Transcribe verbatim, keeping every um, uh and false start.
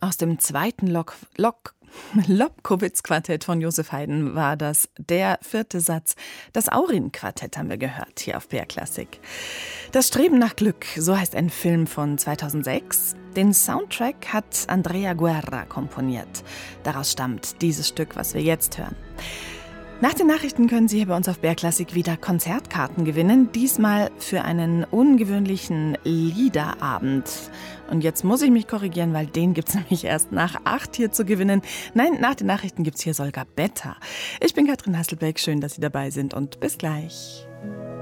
Aus dem zweiten Lok, Lok, Lobkowitz-Quartett von Josef Haydn war das der vierte Satz. Das Aurin-Quartett haben wir gehört hier auf B R Klassik. Das Streben nach Glück, so heißt ein Film von zweitausendsechs. Den Soundtrack hat Andrea Guerra komponiert. Daraus stammt dieses Stück, was wir jetzt hören. Nach den Nachrichten können Sie hier bei uns auf B R Klassik wieder Konzertkarten gewinnen. Diesmal für einen ungewöhnlichen Liederabend. Und jetzt muss ich mich korrigieren, weil den gibt es nämlich erst nach acht hier zu gewinnen. Nein, nach den Nachrichten gibt es hier Solga Betta. Ich bin Katrin Hasselbeck, schön, dass Sie dabei sind und bis gleich.